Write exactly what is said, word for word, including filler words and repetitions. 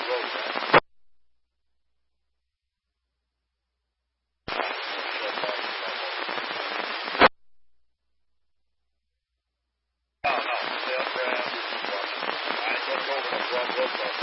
No, no, they'll grab. I ain't gonna go over there.